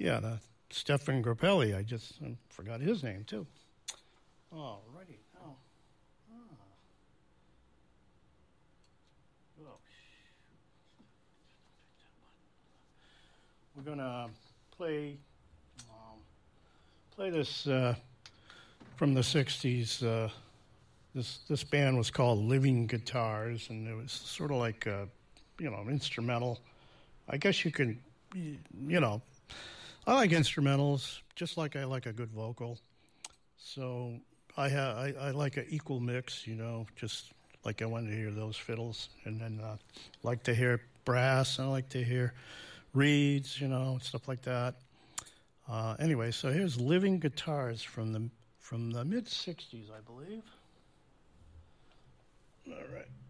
Yeah, Stefan Grappelli. I forgot his name too. All righty. Now, oh, we're gonna play this from the '60s. This band was called Living Guitars, and it was sort of like an instrumental. I guess you can, I like instrumentals just like I like a good vocal. So I like an equal mix, just like I wanted to hear those fiddles, and then like to hear brass, and I like to hear reeds, stuff like that. Anyway, so here's Living Guitars from the mid '60s, I believe. All right.